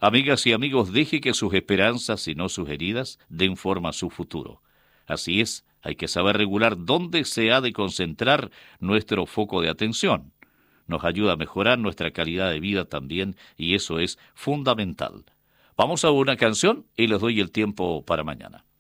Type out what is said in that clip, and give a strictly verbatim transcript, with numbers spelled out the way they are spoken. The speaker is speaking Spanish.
Amigas y amigos, deje que sus esperanzas y no sus heridas den forma a su futuro. Así es, hay que saber regular dónde se ha de concentrar nuestro foco de atención. Nos ayuda a mejorar nuestra calidad de vida también, y eso es fundamental. Vamos a una canción y les doy el tiempo para mañana.